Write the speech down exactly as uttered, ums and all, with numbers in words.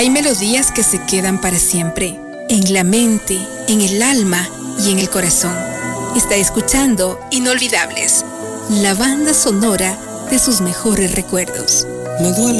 Hay melodías que se quedan para siempre, en la mente, en el alma y en el corazón. Está escuchando Inolvidables, la banda sonora de sus mejores recuerdos. Me duele